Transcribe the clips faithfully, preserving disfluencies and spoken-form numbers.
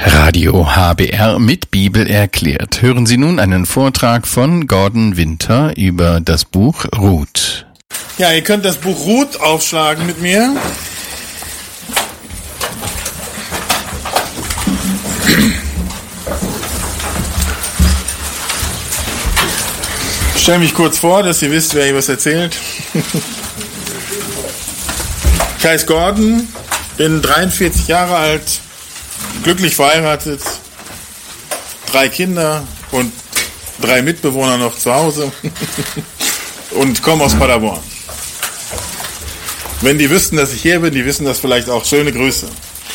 Radio H B R mit Bibel erklärt. Hören Sie nun einen Vortrag von Gordon Winter über das Buch Ruth. Ja, ihr könnt das Buch Ruth aufschlagen mit mir. Ich stelle mich kurz vor, dass ihr wisst, wer hier was erzählt. Ich heiße Gordon, bin dreiundvierzig Jahre alt, glücklich verheiratet, drei Kinder und drei Mitbewohner noch zu Hause und komme aus Paderborn. Wenn die wüssten, dass ich hier bin, die wissen das vielleicht auch. Schöne Grüße.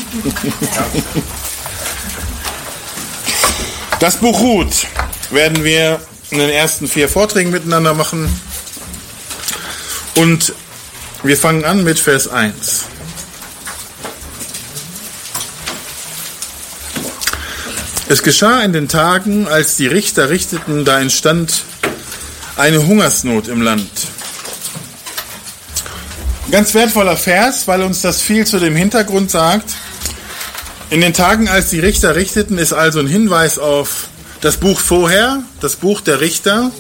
Das Buch Ruth werden wir in den ersten vier Vorträgen miteinander machen. Und wir fangen an mit Vers eins. Es geschah in den Tagen, als die Richter richteten, da entstand eine Hungersnot im Land. Ganz wertvoller Vers, weil uns das viel zu dem Hintergrund sagt. In den Tagen, als die Richter richteten, ist also ein Hinweis auf das Buch vorher, das Buch der Richter.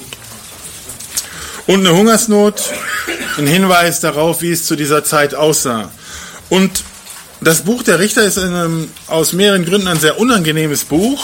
Und eine Hungersnot, ein Hinweis darauf, wie es zu dieser Zeit aussah. Und das Buch der Richter ist in einem, aus mehreren Gründen ein sehr unangenehmes Buch.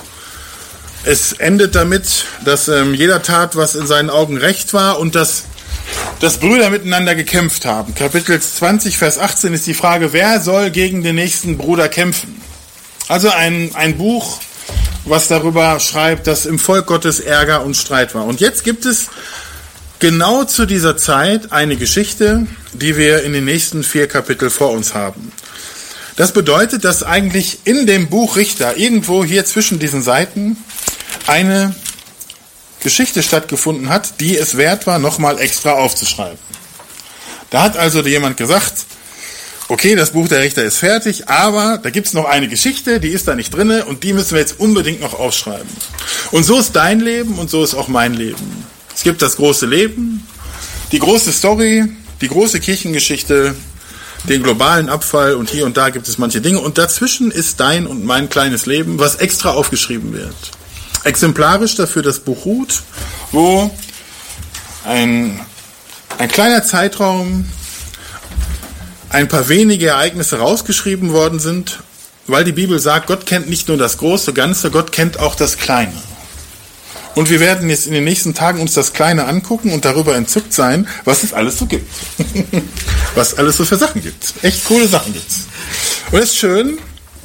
Es endet damit, dass ähm, jeder tat, was in seinen Augen recht war und dass, dass Brüder miteinander gekämpft haben. Kapitel zwanzig, Vers achtzehn ist die Frage, wer soll gegen den nächsten Bruder kämpfen? Also ein, ein Buch, was darüber schreibt, dass im Volk Gottes Ärger und Streit war. Und jetzt gibt es genau zu dieser Zeit eine Geschichte, die wir in den nächsten vier Kapiteln vor uns haben. Das bedeutet, dass eigentlich in dem Buch Richter, irgendwo hier zwischen diesen Seiten, eine Geschichte stattgefunden hat, die es wert war, nochmal extra aufzuschreiben. Da hat also jemand gesagt, okay, das Buch der Richter ist fertig, aber da gibt es noch eine Geschichte, die ist da nicht drin und die müssen wir jetzt unbedingt noch aufschreiben. Und so ist dein Leben und so ist auch mein Leben. Es gibt das große Leben, die große Story, die große Kirchengeschichte, den globalen Abfall und hier und da gibt es manche Dinge. Und dazwischen ist dein und mein kleines Leben, was extra aufgeschrieben wird. Exemplarisch dafür das Buch Ruth, wo ein, ein kleiner Zeitraum, ein paar wenige Ereignisse rausgeschrieben worden sind, weil die Bibel sagt, Gott kennt nicht nur das große Ganze, Gott kennt auch das Kleine. Und wir werden jetzt in den nächsten Tagen uns das Kleine angucken und darüber entzückt sein, was es alles so gibt. Was alles so für Sachen gibt. Echt coole Sachen gibt's. Und es ist schön,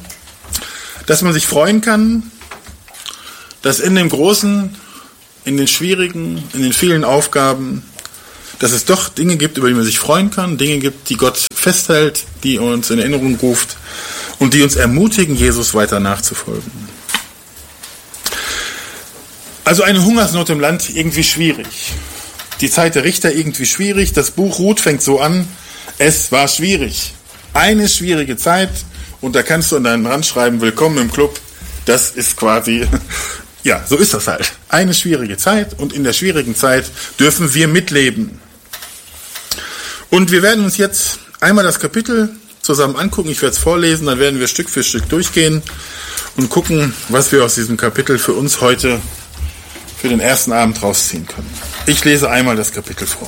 dass man sich freuen kann, dass in dem Großen, in den Schwierigen, in den vielen Aufgaben, dass es doch Dinge gibt, über die man sich freuen kann, Dinge gibt, die Gott festhält, die uns in Erinnerung ruft und die uns ermutigen, Jesus weiter nachzufolgen. Also eine Hungersnot im Land irgendwie schwierig. Die Zeit der Richter irgendwie schwierig. Das Buch Ruth fängt so an, es war schwierig. Eine schwierige Zeit und da kannst du an deinen Rand schreiben, willkommen im Club. Das ist quasi, ja, so ist das halt. Eine schwierige Zeit und in der schwierigen Zeit dürfen wir mitleben. Und wir werden uns jetzt einmal das Kapitel zusammen angucken. Ich werde es vorlesen, dann werden wir Stück für Stück durchgehen und gucken, was wir aus diesem Kapitel für uns heute für den ersten Abend rausziehen können. Ich lese einmal das Kapitel vor.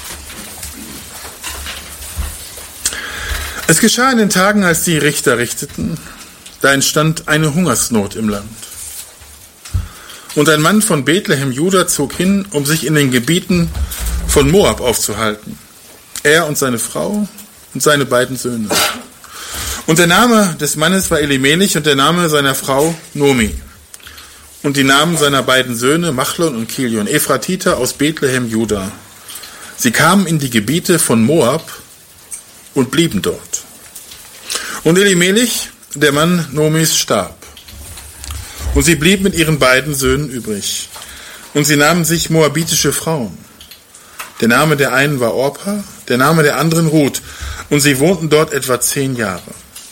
Es geschah in den Tagen, als die Richter richteten, da entstand eine Hungersnot im Land. Und ein Mann von Bethlehem, Juda, zog hin, um sich in den Gebieten von Moab aufzuhalten. Er und seine Frau und seine beiden Söhne. Und der Name des Mannes war Elimelech und der Name seiner Frau Nomi. Und die Namen seiner beiden Söhne, Machlon und Kilion, Ephratiter aus Bethlehem, Juda. Sie kamen in die Gebiete von Moab und blieben dort. Und Elimelech, der Mann Nomis, starb. Und sie blieb mit ihren beiden Söhnen übrig. Und sie nahmen sich moabitische Frauen. Der Name der einen war Orpa, der Name der anderen Ruth. Und sie wohnten dort etwa zehn Jahre.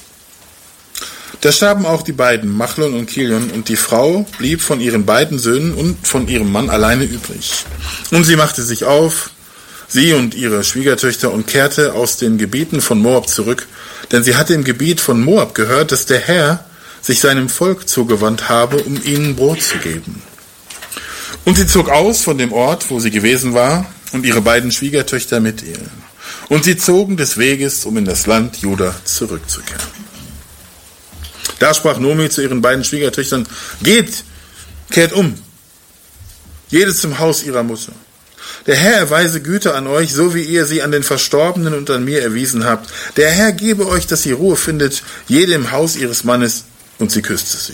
Da starben auch die beiden, Machlon und Kilion, und die Frau blieb von ihren beiden Söhnen und von ihrem Mann alleine übrig. Und sie machte sich auf, sie und ihre Schwiegertöchter, und kehrte aus den Gebieten von Moab zurück, denn sie hatte im Gebiet von Moab gehört, dass der Herr sich seinem Volk zugewandt habe, um ihnen Brot zu geben. Und sie zog aus von dem Ort, wo sie gewesen war, und ihre beiden Schwiegertöchter mit ihr. Und sie zogen des Weges, um in das Land Juda zurückzukehren. Da sprach Nomi zu ihren beiden Schwiegertöchtern: Geht, kehrt um, jede zum Haus ihrer Mutter. Der Herr erweise Güte an euch, so wie ihr sie an den Verstorbenen und an mir erwiesen habt. Der Herr gebe euch, dass ihr Ruhe findet, jede im Haus ihres Mannes. Und sie küsste sie.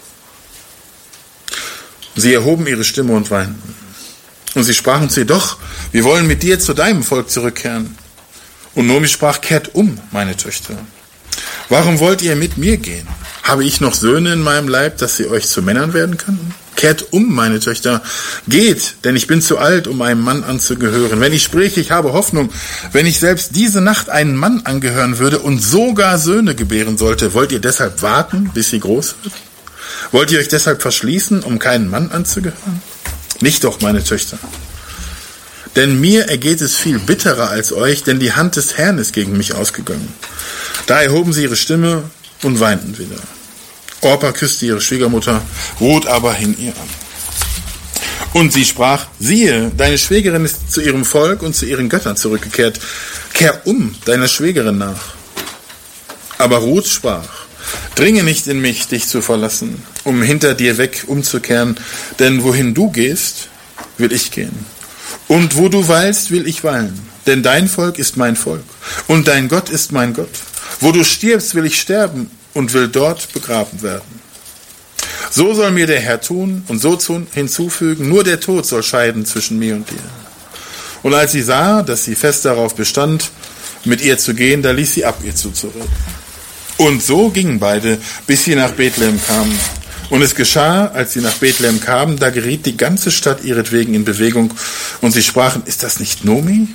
Sie erhoben ihre Stimme und weinten. Und sie sprachen zu ihr: Doch, wir wollen mit dir zu deinem Volk zurückkehren. Und Nomi sprach: Kehrt um, meine Töchter. Warum wollt ihr mit mir gehen? Habe ich noch Söhne in meinem Leib, dass sie euch zu Männern werden könnten? Kehrt um, meine Töchter. Geht, denn ich bin zu alt, um einem Mann anzugehören. Wenn ich spreche, ich habe Hoffnung. Wenn ich selbst diese Nacht einen Mann angehören würde und sogar Söhne gebären sollte, wollt ihr deshalb warten, bis sie groß wird? Wollt ihr euch deshalb verschließen, um keinen Mann anzugehören? Nicht doch, meine Töchter. Denn mir ergeht es viel bitterer als euch, denn die Hand des Herrn ist gegen mich ausgegangen. Da erhoben sie ihre Stimme und weinten wieder. Orpa küsste ihre Schwiegermutter, Ruth aber hing ihr an. Und sie sprach: Siehe, deine Schwägerin ist zu ihrem Volk und zu ihren Göttern zurückgekehrt. Kehr um deiner Schwägerin nach. Aber Ruth sprach: Dringe nicht in mich, dich zu verlassen, um hinter dir weg umzukehren, denn wohin du gehst, will ich gehen. Und wo du weilst, will ich weilen, denn dein Volk ist mein Volk und dein Gott ist mein Gott. Wo du stirbst, will ich sterben und will dort begraben werden. So soll mir der Herr tun und so hinzufügen: Nur der Tod soll scheiden zwischen mir und dir. Und als sie sah, dass sie fest darauf bestand, mit ihr zu gehen, da ließ sie ab, ihr zuzureden. Und so gingen beide, bis sie nach Bethlehem kamen. Und es geschah, als sie nach Bethlehem kamen, da geriet die ganze Stadt ihretwegen in Bewegung. Und sie sprachen: Ist das nicht Nomi?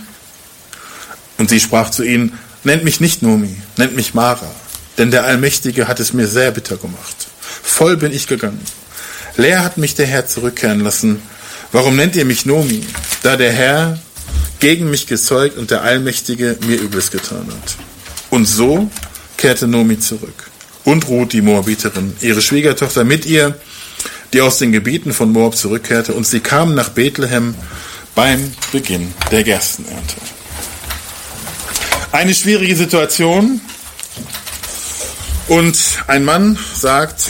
Und sie sprach zu ihnen: Nennt mich nicht Nomi, nennt mich Mara, denn der Allmächtige hat es mir sehr bitter gemacht. Voll bin ich gegangen. Leer hat mich der Herr zurückkehren lassen. Warum nennt ihr mich Nomi, da der Herr gegen mich gezeugt und der Allmächtige mir Übles getan hat? Und so kehrte Nomi zurück. Und Ruth, die Moabiterin, ihre Schwiegertochter mit ihr, die aus den Gebieten von Moab zurückkehrte, und sie kamen nach Bethlehem beim Beginn der Gerstenernte. Eine schwierige Situation, und ein Mann sagt: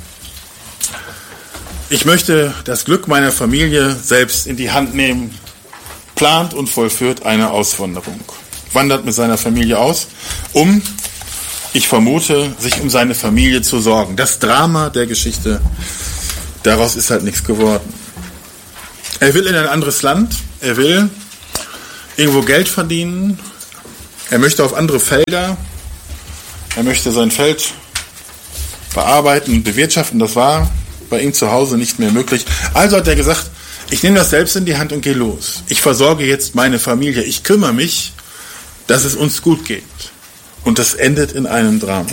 Ich möchte das Glück meiner Familie selbst in die Hand nehmen, plant und vollführt eine Auswanderung, wandert mit seiner Familie aus, um, ich vermute, sich um seine Familie zu sorgen. Das Drama der Geschichte, daraus ist halt nichts geworden. Er will in ein anderes Land, er will irgendwo Geld verdienen, er möchte auf andere Felder, er möchte sein Feld bearbeiten, bewirtschaften. Das war bei ihm zu Hause nicht mehr möglich. Also hat er gesagt: Ich nehme das selbst in die Hand und gehe los. Ich versorge jetzt meine Familie, ich kümmere mich, dass es uns gut geht. Und das endet in einem Drama.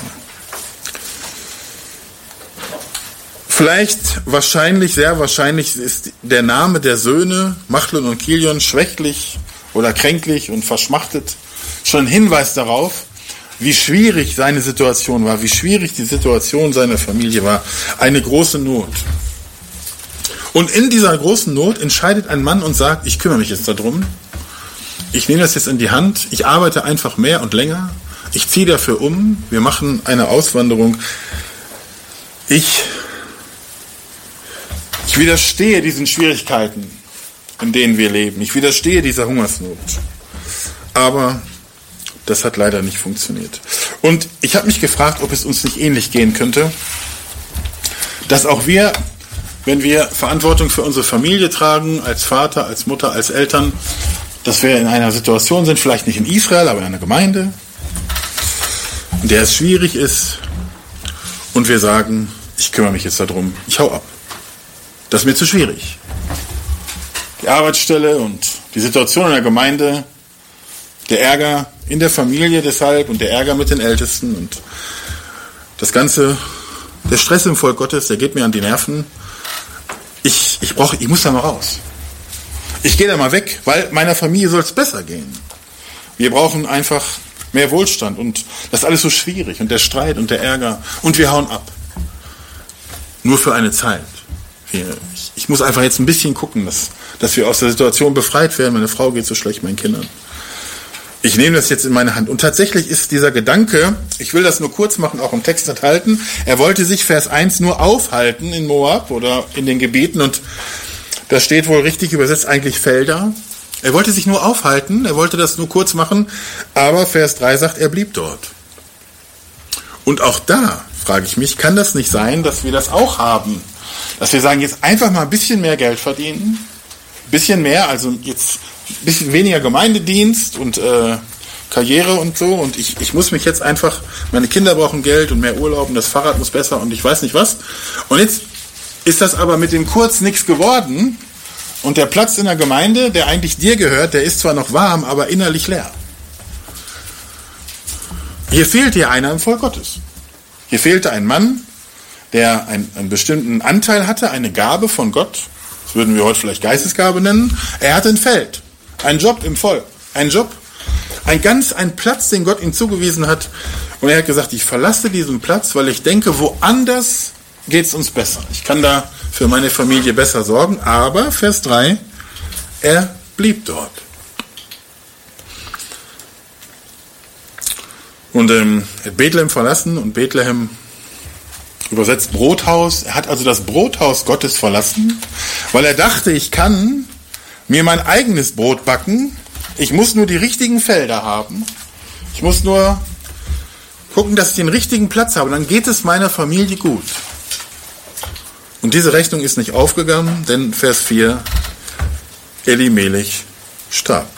Vielleicht, wahrscheinlich, sehr wahrscheinlich ist der Name der Söhne, Machlon und Kilion, schwächlich oder kränklich und verschmachtet, schon ein Hinweis darauf, wie schwierig seine Situation war, wie schwierig die Situation seiner Familie war. Eine große Not. Und in dieser großen Not entscheidet ein Mann und sagt: Ich kümmere mich jetzt darum. Ich nehme das jetzt in die Hand. Ich arbeite einfach mehr und länger. Ich ziehe dafür um. Wir machen eine Auswanderung. Ich, ich widerstehe diesen Schwierigkeiten, in denen wir leben. Ich widerstehe dieser Hungersnot. Aber das hat leider nicht funktioniert. Und ich habe mich gefragt, ob es uns nicht ähnlich gehen könnte, dass auch wir, wenn wir Verantwortung für unsere Familie tragen, als Vater, als Mutter, als Eltern, dass wir in einer Situation sind, vielleicht nicht in Israel, aber in einer Gemeinde, in der es schwierig ist, und wir sagen: Ich kümmere mich jetzt darum, ich hau ab. Das ist mir zu schwierig. Die Arbeitsstelle und die Situation in der Gemeinde, der Ärger in der Familie deshalb und der Ärger mit den Ältesten und das Ganze, der Stress im Volk Gottes, der geht mir an die Nerven. Ich, ich, brauch, ich muss da mal raus. Ich gehe da mal weg, weil meiner Familie soll es besser gehen. Wir brauchen einfach mehr Wohlstand und das ist alles so schwierig und der Streit und der Ärger und wir hauen ab. nur für eine Zeit. Wir, ich, ich muss einfach jetzt ein bisschen gucken, dass, dass wir aus der Situation befreit werden. Meine Frau geht so schlecht meinen Kindern. Ich nehme das jetzt in meine Hand. Und tatsächlich ist dieser Gedanke, ich will das nur kurz machen, auch im Text enthalten, er wollte sich, Vers eins, nur aufhalten in Moab oder in den Gebieten, und da steht wohl richtig übersetzt eigentlich Felder. Er wollte sich nur aufhalten, er wollte das nur kurz machen, aber Vers drei sagt, er blieb dort. Und auch da frage ich mich, kann das nicht sein, dass wir das auch haben? Dass wir sagen, jetzt einfach mal ein bisschen mehr Geld verdienen, ein bisschen mehr, also jetzt ein bisschen weniger Gemeindedienst und äh, Karriere und so, und ich, ich muss mich jetzt einfach, meine Kinder brauchen Geld und mehr Urlaub und das Fahrrad muss besser und ich weiß nicht was. Und jetzt ist das aber mit dem Kurz nichts geworden, und der Platz in der Gemeinde, der eigentlich dir gehört, der ist zwar noch warm, aber innerlich leer. Hier fehlt dir einer im Volk Gottes. Hier fehlte ein Mann, der einen, einen bestimmten Anteil hatte, eine Gabe von Gott, das würden wir heute vielleicht Geistesgabe nennen. Er hatte ein Feld, einen Job im Volk, einen Job, ein ganz, ein Platz, den Gott ihm zugewiesen hat. Und er hat gesagt, ich verlasse diesen Platz, weil ich denke, woanders geht es uns besser. Ich kann da für meine Familie besser sorgen. Aber, Vers drei, er blieb dort. Und ähm, er hat Bethlehem verlassen, und Bethlehem übersetzt Brothaus. Er hat also das Brothaus Gottes verlassen, weil er dachte, ich kann mir mein eigenes Brot backen. Ich muss nur die richtigen Felder haben. Ich muss nur gucken, dass ich den richtigen Platz habe. Dann geht es meiner Familie gut. Und diese Rechnung ist nicht aufgegangen, denn Vers vier, Elimelech starb.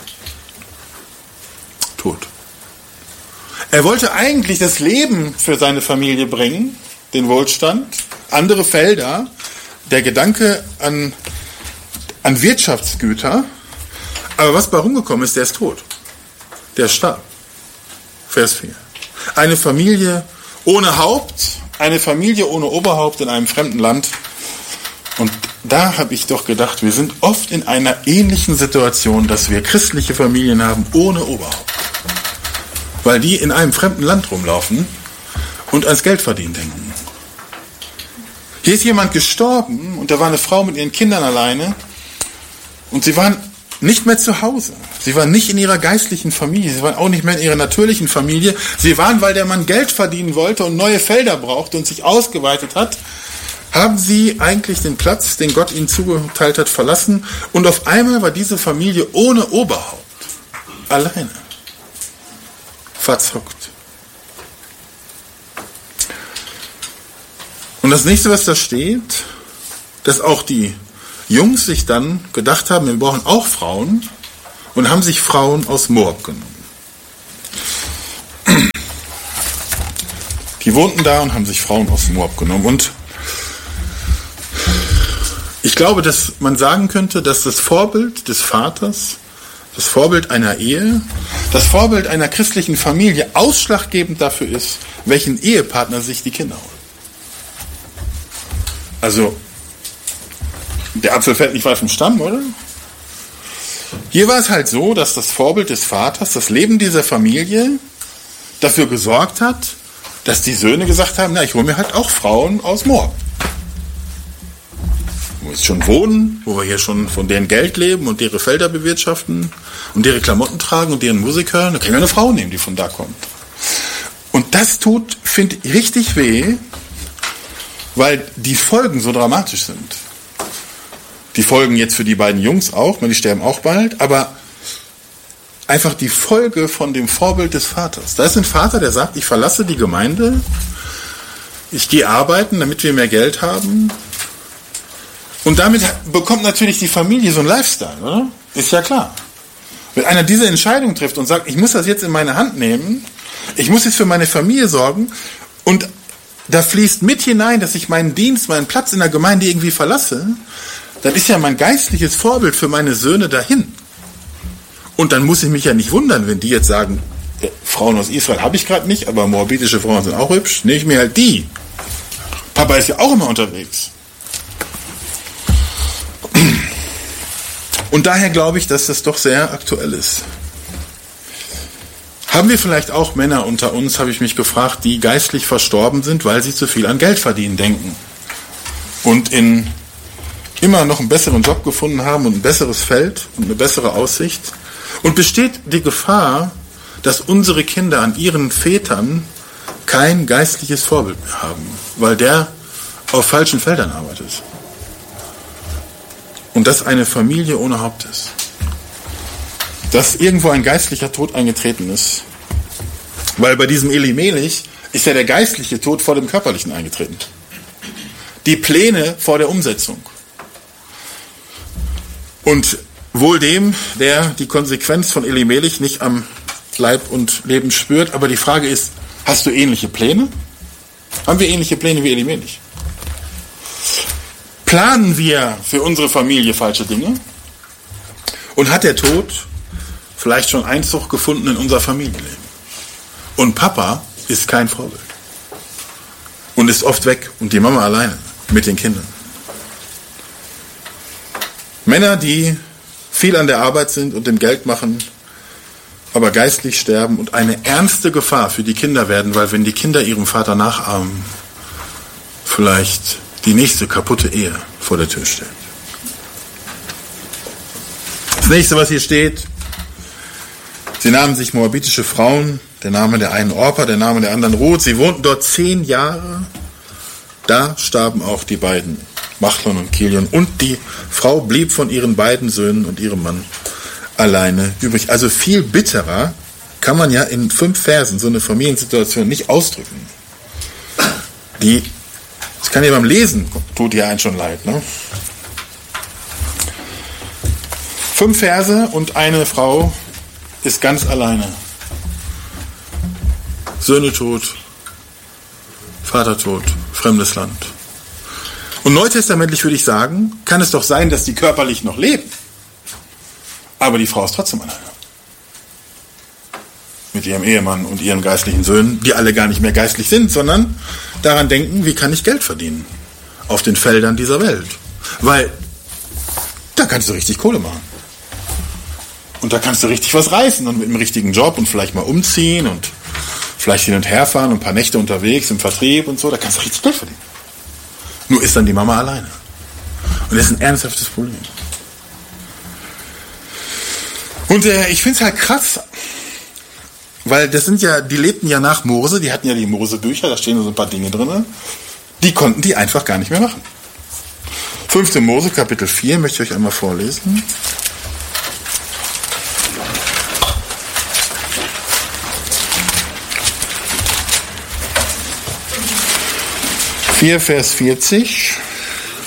Tot. Er wollte eigentlich das Leben für seine Familie bringen, den Wohlstand, andere Felder, der Gedanke an, an Wirtschaftsgüter. Aber was bei rumgekommen ist, der ist tot. Der starb. Vers vier. Eine Familie ohne Haupt, eine Familie ohne Oberhaupt in einem fremden Land. Und da habe ich doch gedacht, wir sind oft in einer ähnlichen Situation, dass wir christliche Familien haben ohne Oberhaupt. Weil die in einem fremden Land rumlaufen und ans Geldverdienen denken. Hier ist jemand gestorben und da war eine Frau mit ihren Kindern alleine und sie waren nicht mehr zu Hause. Sie waren nicht in ihrer geistlichen Familie, sie waren auch nicht mehr in ihrer natürlichen Familie. Sie waren, weil der Mann Geld verdienen wollte und neue Felder brauchte und sich ausgeweitet hat, haben sie eigentlich den Platz, den Gott ihnen zugeteilt hat, verlassen, und auf einmal war diese Familie ohne Oberhaupt. Alleine. Verzockt. Und das nächste, was da steht, dass auch die Jungs sich dann gedacht haben, wir brauchen auch Frauen, und haben sich Frauen aus Moab genommen. Die wohnten da und haben sich Frauen aus Moab genommen. Und ich glaube, dass man sagen könnte, dass das Vorbild des Vaters, das Vorbild einer Ehe, das Vorbild einer christlichen Familie ausschlaggebend dafür ist, welchen Ehepartner sich die Kinder holen. Also, der Apfel fällt nicht weit vom Stamm, oder? Hier war es halt so, dass das Vorbild des Vaters, das Leben dieser Familie dafür gesorgt hat, dass die Söhne gesagt haben, na, ich hole mir halt auch Frauen aus Moab. Wo wir jetzt schon wohnen, wo wir hier schon von deren Geld leben und deren Felder bewirtschaften und deren Klamotten tragen und deren Musik hören, da können wir eine Frau nehmen, die von da kommt. Und das tut, finde ich, richtig weh, weil die Folgen so dramatisch sind. Die Folgen jetzt für die beiden Jungs auch, die sterben auch bald, aber einfach die Folge von dem Vorbild des Vaters. Da ist ein Vater, der sagt, ich verlasse die Gemeinde, ich gehe arbeiten, damit wir mehr Geld haben. Und damit bekommt natürlich die Familie so einen Lifestyle, oder? Ist ja klar. Wenn einer diese Entscheidung trifft und sagt, ich muss das jetzt in meine Hand nehmen, ich muss jetzt für meine Familie sorgen, und da fließt mit hinein, dass ich meinen Dienst, meinen Platz in der Gemeinde irgendwie verlasse, dann ist ja mein geistliches Vorbild für meine Söhne dahin. Und dann muss ich mich ja nicht wundern, wenn die jetzt sagen, äh, Frauen aus Israel habe ich gerade nicht, aber moabitische Frauen sind auch hübsch, nehme ich mir halt die. Papa ist ja auch immer unterwegs. Und daher glaube ich, dass das doch sehr aktuell ist. Haben wir vielleicht auch Männer unter uns, habe ich mich gefragt, die geistlich verstorben sind, weil sie zu viel an Geld verdienen denken. und in immer noch einen besseren Job gefunden haben und ein besseres Feld und eine bessere Aussicht. Und besteht die Gefahr, dass unsere Kinder an ihren Vätern kein geistliches Vorbild mehr haben, weil der auf falschen Feldern arbeitet. Und dass eine Familie ohne Haupt ist. Dass irgendwo ein geistlicher Tod eingetreten ist. Weil bei diesem Elimelech ist ja der geistliche Tod vor dem körperlichen eingetreten. Die Pläne vor der Umsetzung. Und wohl dem, der die Konsequenz von Elimelech nicht am Leib und Leben spürt. Aber die Frage ist, hast du ähnliche Pläne? Haben wir ähnliche Pläne wie Elimelech? Planen wir für unsere Familie falsche Dinge? Und hat der Tod vielleicht schon Einzug gefunden in unser Familienleben? Und Papa ist kein Vorbild. Und ist oft weg. Und die Mama alleine mit den Kindern. Männer, die viel an der Arbeit sind und dem Geld machen, aber geistlich sterben und eine ernste Gefahr für die Kinder werden, weil wenn die Kinder ihrem Vater nachahmen, vielleicht die nächste kaputte Ehe vor der Tür steht. Das nächste, was hier steht, sie nahmen sich moabitische Frauen, der Name der einen Orpa, der Name der anderen Ruth, sie wohnten dort zehn Jahre, da starben auch die beiden, Machlon und Kilion, und die Frau blieb von ihren beiden Söhnen und ihrem Mann alleine übrig. Also viel bitterer kann man ja in fünf Versen so eine Familiensituation nicht ausdrücken. Die, das kann ja beim Lesen, tut ja einen schon leid, ne? Fünf Verse und eine Frau ist ganz alleine. Söhne tot, Vater tot, fremdes Land. Und neutestamentlich würde ich sagen, kann es doch sein, dass die körperlich noch leben. Aber die Frau ist trotzdem alleine. Mit ihrem Ehemann und ihren geistlichen Söhnen, die alle gar nicht mehr geistlich sind, sondern daran denken, wie kann ich Geld verdienen? Auf den Feldern dieser Welt. Weil da kannst du richtig Kohle machen. Und da kannst du richtig was reißen und mit dem richtigen Job und vielleicht mal umziehen und vielleicht hin und her fahren und ein paar Nächte unterwegs im Vertrieb und so, da kannst du richtig Geld verdienen. Nur ist dann die Mama alleine. Und das ist ein ernsthaftes Problem. Und äh, ich finde es halt krass, weil das sind ja, die lebten ja nach Mose, die hatten ja die Mose-Bücher, da stehen so ein paar Dinge drin, die konnten die einfach gar nicht mehr machen. fünfte Mose, Kapitel vier, möchte ich euch einmal vorlesen. vier, Vers vierzig.